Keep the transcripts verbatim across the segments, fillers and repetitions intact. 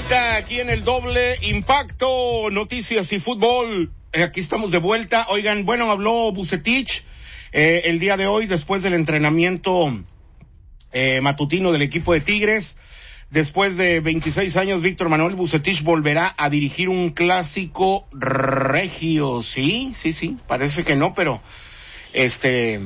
vuelta aquí en el Doble Impacto, noticias y fútbol. Eh, aquí estamos de vuelta. Oigan, bueno, habló Vucetich eh, el día de hoy después del entrenamiento eh, matutino del equipo de Tigres. Después de veintiséis años, Víctor Manuel Vucetich volverá a dirigir un clásico regio. Sí, sí, sí, parece que no, pero este,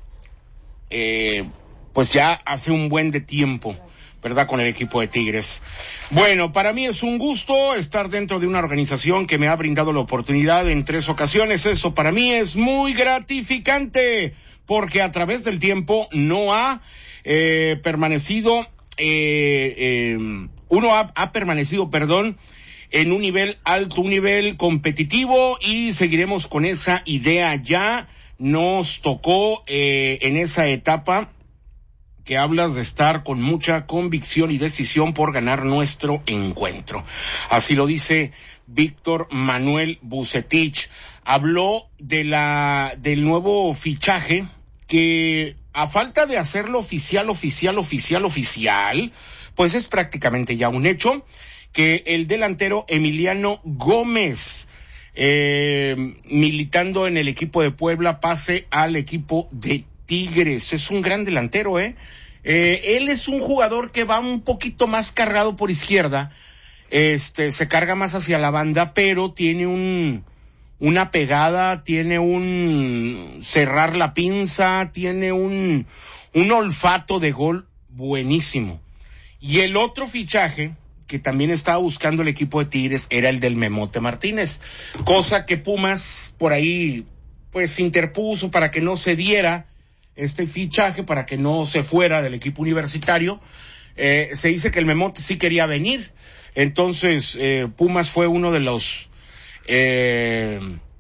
eh, pues ya hace un buen de tiempo, ¿verdad?, con el equipo de Tigres. Bueno, para mí es un gusto estar dentro de una organización que me ha brindado la oportunidad en tres ocasiones. Eso para mí es muy gratificante, porque a través del tiempo no ha eh, permanecido, eh, eh, uno ha, ha permanecido, perdón, en un nivel alto, un nivel competitivo, y seguiremos con esa idea. Ya nos tocó eh, en esa etapa que hablas de estar con mucha convicción y decisión por ganar nuestro encuentro. Así lo dice Víctor Manuel Vucetich. Habló de la, del nuevo fichaje que, a falta de hacerlo oficial, oficial, oficial, oficial, pues es prácticamente ya un hecho, que el delantero Emiliano Gómez, eh, militando en el equipo de Puebla, pase al equipo de Tigres. Es un gran delantero, ¿eh? Eh, él es un jugador que va un poquito más cargado por izquierda, este, se carga más hacia la banda, pero tiene un, una pegada, tiene un cerrar la pinza, tiene un, un olfato de gol buenísimo. Y el otro fichaje que también estaba buscando el equipo de Tigres era el del Memote Martínez, cosa que Pumas por ahí pues interpuso para que no se diera este fichaje, para que no se fuera del equipo universitario. Eh, se dice que el Memote sí quería venir, entonces eh, Pumas fue uno de los eh,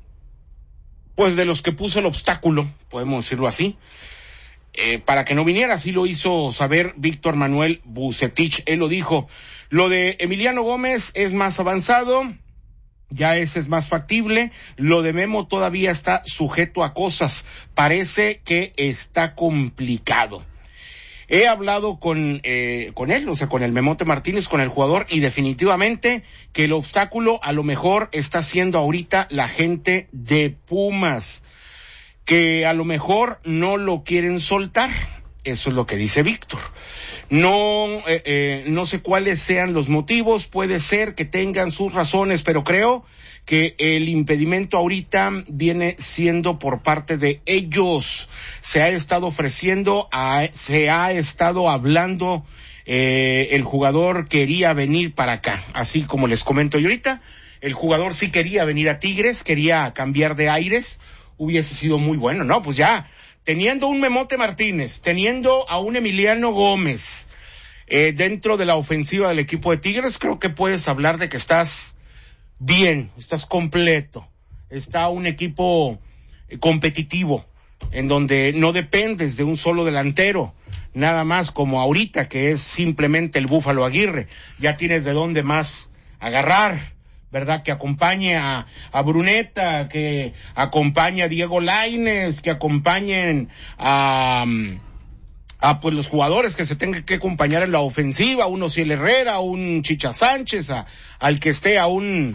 pues de los que puso el obstáculo, podemos decirlo así, eh, para que no viniera. Así lo hizo saber Víctor Manuel Vucetich. Él lo dijo: lo de Emiliano Gómez es más avanzado, ya ese es más factible. Lo de Memo todavía está sujeto a cosas. Parece que está complicado. He hablado con eh, con él, o sea, con el Memote Martínez, con el jugador, y definitivamente que el obstáculo a lo mejor está siendo ahorita la gente de Pumas, que a lo mejor no lo quieren soltar. Eso es lo que dice Víctor. No, eh, eh, no sé cuáles sean los motivos, puede ser que tengan sus razones, pero creo que el impedimento ahorita viene siendo por parte de ellos. Se ha estado ofreciendo, a, se ha estado hablando, eh, el jugador quería venir para acá, así como les comento yo ahorita. El jugador sí quería venir a Tigres, quería cambiar de aires, hubiese sido muy bueno, ¿no? Pues ya, teniendo un Memote Martínez, teniendo a un Emiliano Gómez eh, dentro de la ofensiva del equipo de Tigres, creo que puedes hablar de que estás bien, estás completo. Está un equipo eh, competitivo, en donde no dependes de un solo delantero, nada más como ahorita, que es simplemente el Búfalo Aguirre. Ya tienes de dónde más agarrar, ¿verdad? Que acompañe a, a Bruneta, que acompañe a Diego Lainez, que acompañen a, a pues los jugadores que se tengan que acompañar en la ofensiva, un Ociel Herrera, un Chicha Sánchez, a, al que esté a un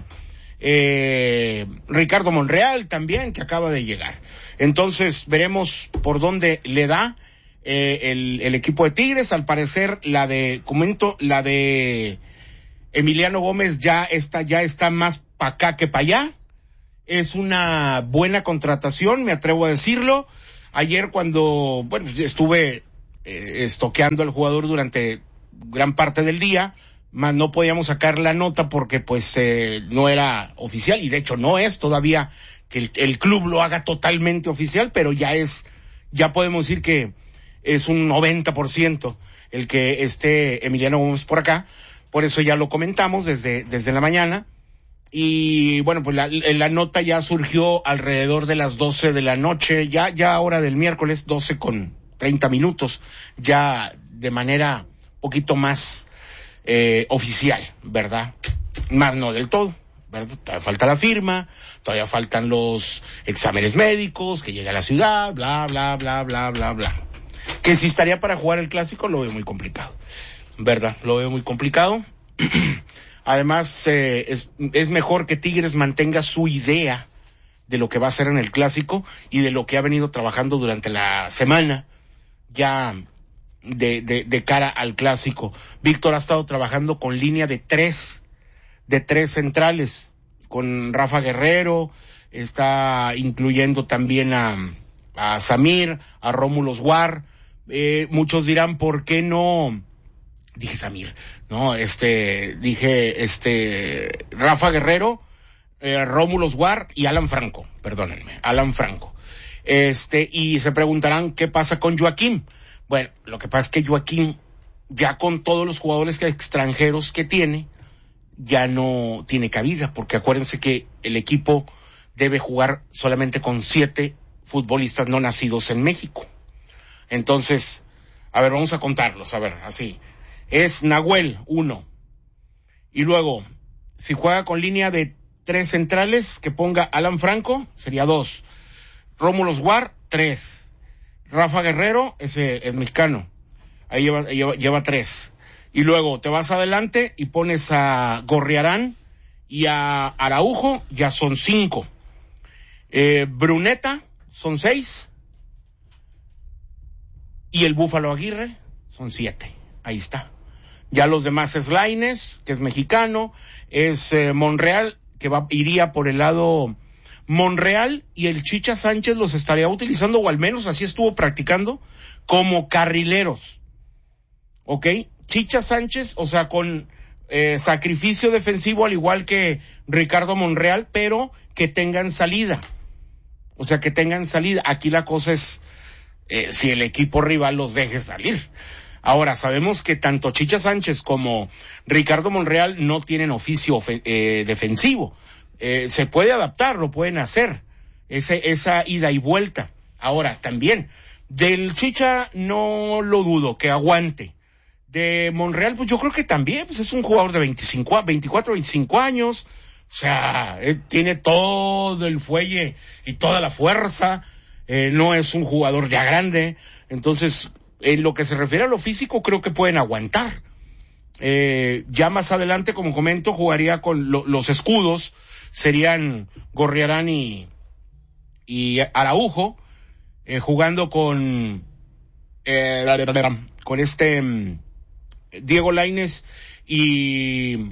eh, Ricardo Monreal también, que acaba de llegar. Entonces veremos por dónde le da eh, el, el equipo de Tigres. Al parecer la de, comento, la de Emiliano Gómez ya está, ya está más para acá que para allá. Es una buena contratación, me atrevo a decirlo. Ayer cuando, bueno, estuve eh, estoqueando al jugador durante gran parte del día, más no podíamos sacar la nota porque pues eh, no era oficial, y de hecho no es todavía que el, el club lo haga totalmente oficial, pero ya es, ya podemos decir que es un noventa por ciento el que esté Emiliano Gómez por acá. Por eso ya lo comentamos desde, desde la mañana. Y bueno, pues la, la nota ya surgió alrededor de las doce de la noche, ya, ya hora del miércoles, doce con treinta minutos, ya de manera poquito más eh, oficial, ¿verdad? Más no del todo, ¿verdad? Todavía falta la firma, todavía faltan los exámenes médicos, que llegue a la ciudad, bla, bla, bla, bla, bla, bla. Que si estaría para jugar el clásico, lo veo muy complicado, ¿verdad? Lo veo muy complicado. Además, eh, es, es mejor que Tigres mantenga su idea de lo que va a hacer en el clásico y de lo que ha venido trabajando durante la semana ya de, de, de cara al clásico. Víctor ha estado trabajando con línea de tres, de tres centrales, con Rafa Guerrero, está incluyendo también a, a Samir, a Rómulo Suar. Eh, muchos dirán, ¿por qué no? Dije Samir, no, este, dije, este, Rafa Guerrero, eh, Rómulo Suar y Alan Franco, perdónenme, Alan Franco. Este, y se preguntarán, ¿qué pasa con Joaquín? Bueno, lo que pasa es que Joaquín, ya con todos los jugadores que, extranjeros que tiene, ya no tiene cabida, porque acuérdense que el equipo debe jugar solamente con siete futbolistas no nacidos en México. Entonces, a ver, vamos a contarlos, a ver, así. Es Nahuel, uno. Y luego, si juega con línea de tres centrales, que ponga Alan Franco, sería dos. Rómulo Suar, tres. Rafa Guerrero, ese es mexicano. Ahí lleva, lleva, lleva tres. Y luego te vas adelante y pones a Gorriarán y a Araujo, ya son cinco. Eh, Bruneta, son seis. Y el Búfalo Aguirre, son siete. Ahí está. Ya los demás es Lainez, que es mexicano, es eh, Monreal, que va, iría por el lado Monreal, y el Chicha Sánchez los estaría utilizando, o al menos así estuvo practicando, como carrileros. ¿Ok? Chicha Sánchez, o sea, con eh, sacrificio defensivo, al igual que Ricardo Monreal, pero que tengan salida. O sea, que tengan salida. Aquí la cosa es eh, si el equipo rival los deje salir. Ahora, sabemos que tanto Chicha Sánchez como Ricardo Monreal no tienen oficio eh, defensivo. Eh, se puede adaptar, lo pueden hacer. Ese, esa ida y vuelta. Ahora, también, del Chicha no lo dudo, que aguante. De Monreal, pues yo creo que también, pues es un jugador de veinticinco, veinticuatro, veinticinco años. O sea, eh, tiene todo el fuelle y toda la fuerza. Eh, no es un jugador ya grande. Entonces, en lo que se refiere a lo físico, creo que pueden aguantar. Eh, ya más adelante, como comento, jugaría con lo, los escudos, serían Gorriarán y, y Araujo, eh, jugando con, eh, con este um, Diego Lainez y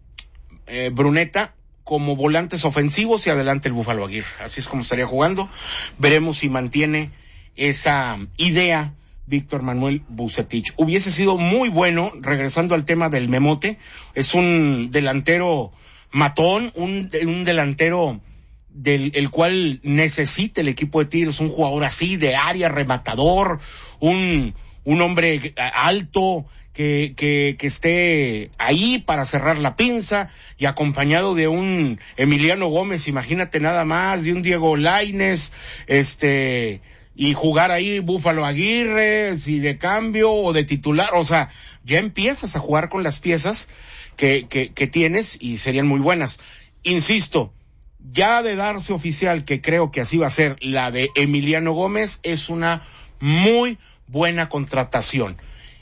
eh, Bruneta como volantes ofensivos, y adelante el Búfalo Aguirre. Así es como estaría jugando. Veremos si mantiene esa idea Víctor Manuel Vucetich. Hubiese sido muy bueno, regresando al tema del Memote, es un delantero matón, un, un delantero del el cual necesita el equipo de Tigres, un jugador así, de área, rematador, un, un hombre alto, que, que, que esté ahí para cerrar la pinza, y acompañado de un Emiliano Gómez, imagínate nada más, de un Diego Lainez, este, y jugar ahí Búfalo Aguirre, si de cambio o de titular, o sea, ya empiezas a jugar con las piezas que, que, que tienes, y serían muy buenas. Insisto, ya de darse oficial, que creo que así va a ser, la de Emiliano Gómez, es una muy buena contratación.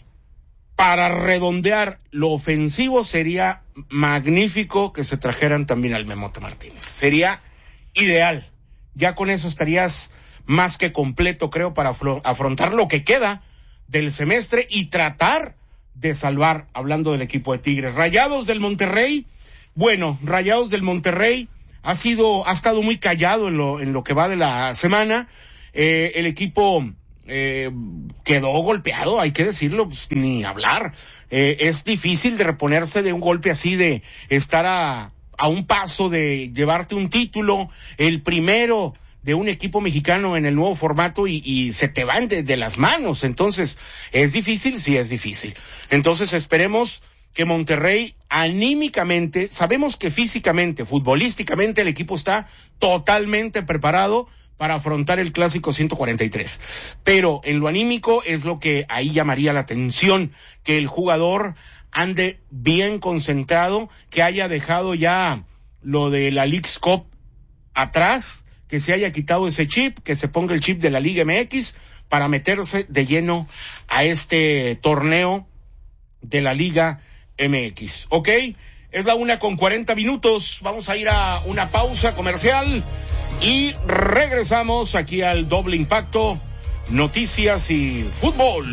Para redondear lo ofensivo, sería magnífico que se trajeran también al Memote Martínez. Sería ideal. Ya con eso estarías más que completo, creo, para afrontar lo que queda del semestre y tratar de salvar, hablando del equipo de Tigres. Rayados del Monterrey, bueno, Rayados del Monterrey ha sido, ha estado muy callado en lo, en lo que va de la semana. Eh, el equipo eh, quedó golpeado, hay que decirlo, pues, ni hablar. Eh, es difícil de reponerse de un golpe así, de estar a, a un paso de llevarte un título, el primero de un equipo mexicano en el nuevo formato, y, y se te van de, de las manos. Entonces, ¿es difícil? Sí, es difícil. Entonces, esperemos que Monterrey, anímicamente, sabemos que físicamente, futbolísticamente, el equipo está totalmente preparado para afrontar el clásico ciento cuarenta y tres. Pero en lo anímico es lo que ahí llamaría la atención, que el jugador ande bien concentrado, que haya dejado ya lo de la Leagues Cup atrás, que se haya quitado ese chip, que se ponga el chip de la Liga M X para meterse de lleno a este torneo de la Liga M X. ¿Ok? Es la una con cuarenta minutos. Vamos a ir a una pausa comercial y regresamos aquí al Doble Impacto, noticias y fútbol.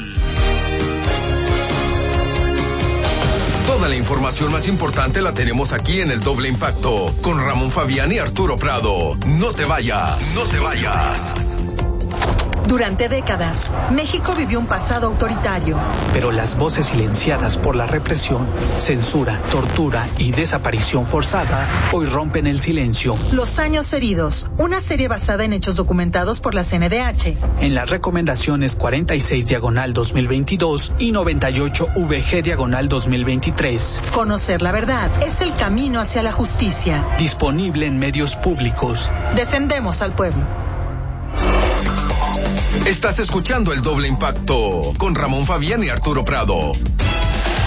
Toda la información más importante la tenemos aquí en el Doble Impacto, con Ramón Fabián y Arturo Prado. No te vayas, no te vayas. Durante décadas, México vivió un pasado autoritario. Pero las voces silenciadas por la represión, censura, tortura y desaparición forzada hoy rompen el silencio. Los años heridos, una serie basada en hechos documentados por la C N D H. En las recomendaciones cuarenta y seis diagonal dos mil veintidós y noventa y ocho V G diagonal dos mil veintitrés. Conocer la verdad es el camino hacia la justicia. Disponible en medios públicos. Defendemos al pueblo. Estás escuchando el Doble Impacto con Ramón Fabián y Arturo Prado.